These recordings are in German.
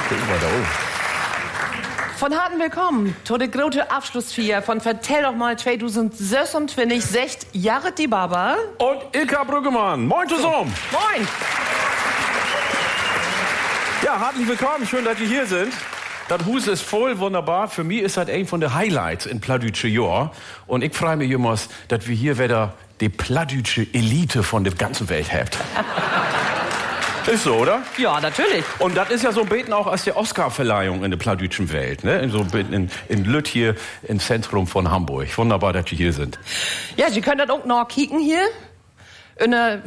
Gucken wir da oben. Von harten Willkommen zu der großen Abschlussfeier von Vertell doch mal 2026, 6 Jahre die Baba. Und Ilka Brüggemann. Moin zusammen. Moin. Ja, herzlich willkommen. Schön, dass ihr hier sind. Das Hus ist voll wunderbar. Für mich ist das ein von den Highlights in Plattdütsche Jahr. Und ich freue mich immer, dass wir hier wieder die plattdütsche Elite von der ganzen Welt habt. Ist so, oder? Ja, natürlich. Und das ist ja so ein bisschen auch als die Oscar-Verleihung in der plattdütschen Welt. Ne? In Lütt hier im Zentrum von Hamburg. Wunderbar, dass Sie hier sind. Ja, Sie können das auch noch kicken hier unter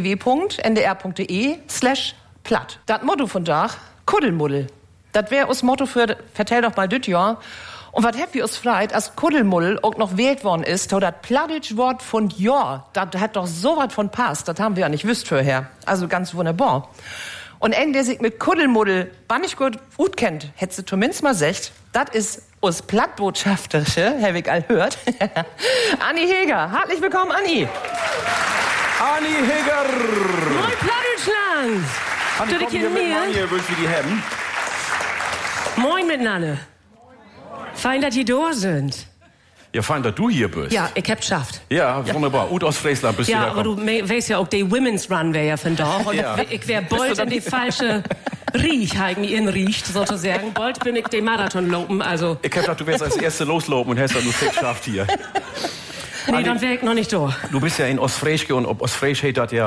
www.ndr.de/platt. Das Motto von da, Kuddelmuddel. Das wäre das Motto für Vertell doch mal düt Jahr. Und was habt ihr uns freit, als Kuddelmuddel auch noch wählt worden ist, das plattdütsch Wort von Jahr, das hat doch so was von passt, das haben wir ja nicht wüsst vorher. Also ganz wunderbar. Und einen, der sich mit Kuddelmuddel nicht gut kennt, hätte sie zumindest mal gesagt, das ist uns Plattbotschafterische, Herr ich all hört. Anni Heger, herzlich willkommen, Anni. Anni Heger. Moin Plattdeutschland. Anni, komm hier mit Mann hier, wie die haben. Moin miteinander. Fein, dass ihr da sind. Ja, fein, dass du hier bist. Ja, ich hab's geschafft. Ja, wunderbar. Ut aus Friesland bist du Ja, da. aber du weißt ja auch, die Women's Run wäre ja von da. Und Ja. ich wär bald in die falsche Riech, halt mir riecht, sozusagen. Bald bin ich den Marathon lopen, also. Ich hab gedacht, du wärst als Erste loslopen und hast das nur fix geschafft hier. Nee, dann wär ich noch nicht da. Du bist ja in Ostfriesche und ob Ostfriesche heißt das ja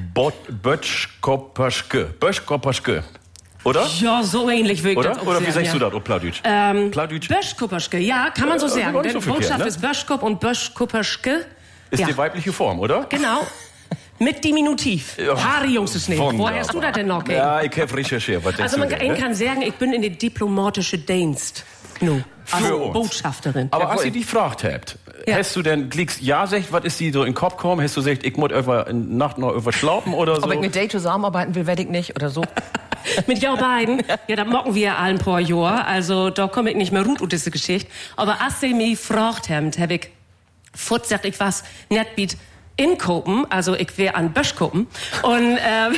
Böschkopperschke. Oder? Ja, so ähnlich würde ich das auch Oder wie sagen, sagst du ja. das auf Plattdeutsch? Plattdeutsch Böschkupperschke, ja, kann man so sagen. gar nicht Denn so verkehrt, Botschaft ne? ist Böschkup und Böschkupperschke. Ist Ja. die weibliche Form, oder? Genau. Mit Diminutiv. Ja. Harry Jungs ist nicht. Wunderbar. Woher hast du das denn noch? Ja, ich habe recherchiert. Was Also denkst man du denn, ne? kann sagen, ich bin in der diplomatische Dienst. No. Für Also uns. Botschafterin. Aber Jawohl. als ihr dich gefragt habt, Ja. hast du denn, klickst ja sagt, was ist dir so in den Kopf gekommen? Hast du gesagt, ich muss in Nacht noch überschlafen oder so? Ob ich mit Day zusammenarbeiten will, werde ich nicht oder so. Mit jou beiden, ja, da mocken wir ja allen paar Jahr, also da komme ich nicht mehr gut ut diese Geschichte. Aber als sie mich gefragt haben, hab ich gesagt, ich was net biet in Kopen, also ich wär an Böschkopen. Und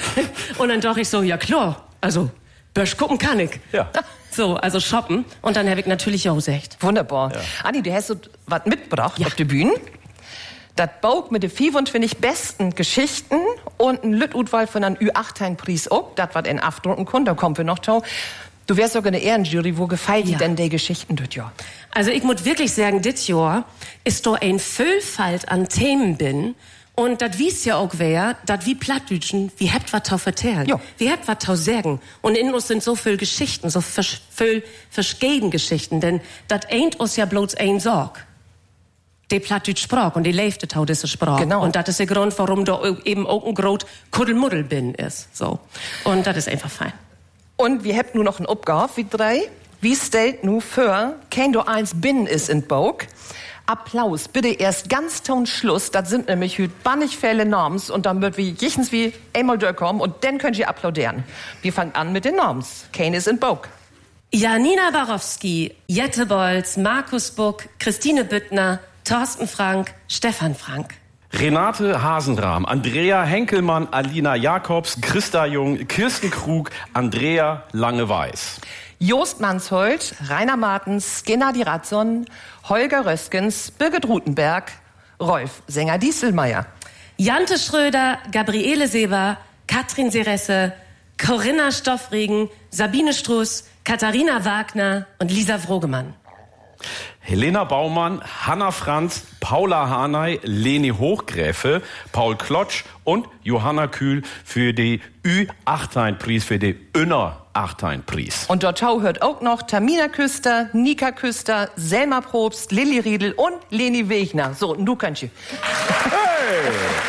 dann dachte ich so, ja klar, also Böschkopen kann ich. Ja. So, also shoppen. Und dann hab ich natürlich auch gesagt. Wunderbar. Ja. Anni, du hast so was mitgebracht Ja. auf die Bühne. Das Bauch mit den 25 besten Geschichten und ein Lüttutwahl von einem Ü18-Preis auch. Das, was in Afdrucken kommt, da kommen wir noch zu. Du wärst sogar eine Ehrenjury, wo gefällt dir Ja. denn die Geschichten dort, ja? Also ich muss wirklich sagen, dit Jahr ist da ein Vielfalt an Themen bin. Und das wies ja auch wer, dat wie Plattdütschen, wie habt wat tau vertellen. Ja. Wie habt wat tau sagen. Und in uns sind so viel Geschichten, so viel verschiedene Geschichten, denn dat ain't uns ja bloß ein Sorg. Die Plattdütsch Sprach und die leefte tau diese Sprach. Genau. Und das ist der Grund, warum da eben auch ein grot Kuddelmuddel bin ist, so. Und das ist einfach fein. Und wir habt nur noch ein Aufgabe, wie 3. Wie stellt nu für, kein du eins binnen ist in Bauch? Applaus, bitte erst ganz zum Schluss. Das sind nämlich bannig viele Norms und dann wird wie jichens wie einmal durchkommen und dann könnt ihr applaudieren. Wir fangen an mit den Norms. Kein ist in Bauch. Janina Barowski, Jette Bolz, Markus Buck, Christine Büttner, Thorsten Frank, Stefan Frank. Renate Hasenrahm, Andrea Henkelmann, Alina Jakobs, Christa Jung, Kirsten Krug, Andrea Lange-Weiß. Jost Mansholt, Rainer Martens, Gennady Ratzon, Holger Röskens, Birgit Rutenberg, Rolf Sänger-Dieselmeier. Jante Schröder, Gabriele Seber, Katrin Seresse, Corinna Stoffregen, Sabine Struss, Katharina Wagner und Lisa Vrogemann. Helena Baumann, Hanna Franz, Paula Hanay, Leni Hochgräfe, Paul Klotsch und Johanna Kühl für die Ü18-Preis, für die Ünner-18-Preis. Und dort hört auch noch Tamina Küster, Nika Küster, Selma Probst, Lilly Riedel und Leni Wegner. So, und du kannst du. Hey!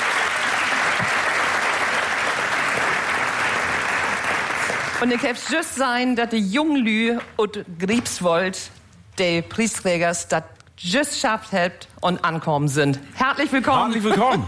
Und ich hab's just sein, dass die jungen Lü und Griebswold, die Preisträgers, das just schafft habt und ankommen sind. Herzlich willkommen. Herzlich willkommen.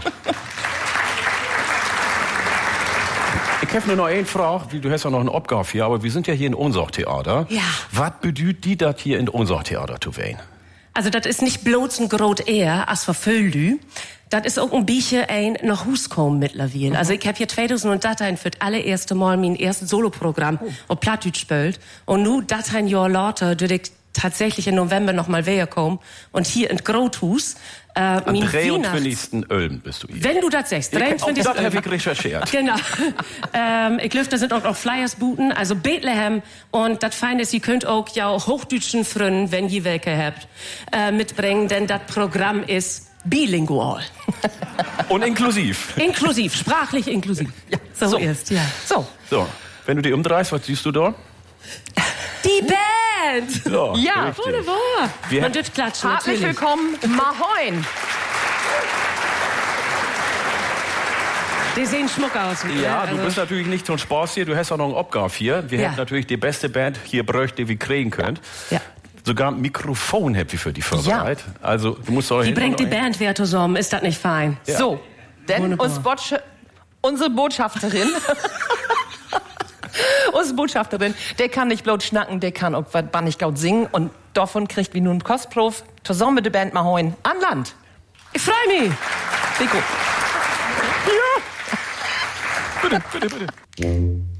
Ich habe nur noch eine Frage, du hast ja noch eine Aufgabe hier, aber wir sind ja hier in Ohnsorgtheater. Ja. Was bedeutet die das hier in Ohnsorgtheater zu wählen? Also das ist nicht bloß ein Grot eher, als verfüllü. Das ist auch ein bisschen ein nach Hus kommen mittlerweile. Also ich habe hier 2013 für das allererste Mal mein erstes Soloprogramm auf Plattdeutsch gespielt. Und nun, das ein Jahr later, dürfte ich tatsächlich im November noch mal wiederkommen. Und hier in Grothus, am 23. Ulm bist du hier. Wenn du das sagst, 23. Das habe ich recherchiert. Genau. Ich glaube, da sind auch noch Flyers booten, also Bethlehem. Und das Feine ist, ihr könnt auch ja hochdeutschen Frönen, wenn ihr welche habt, mitbringen, denn das Programm ist bilingual. Und inklusiv. Inklusiv, sprachlich inklusiv. Ja, so ist, ja. So, wenn du dich umdrehst, was siehst du da? Die Band! Ja, richtig. Wunderbar. Man dürft klatschen, Herzlich natürlich. willkommen, Mahoin. Die sehen schmuck aus. Ja, also. du bist natürlich nicht zum Spaß hier, du hast auch noch einen Obgaf hier. Wir hätten natürlich die beste Band hier bräuchte, die wir kriegen könnt. Ja. Sogar ein Mikrofon habt ihr für die vorbereitet. Ja. Also, du musst auch Wie bringt die Band wer zusammen? Ist das nicht fein? Ja. So, denn unsere Botschafterin, unsere Botschafterin, der kann nicht bloß schnacken, der kann auch nicht laut singen. Und davon kriegt wie nun Kostprof zusammen mit der Band Mahoin an Land. Ich freue mich. Rico. Ja. Bitte.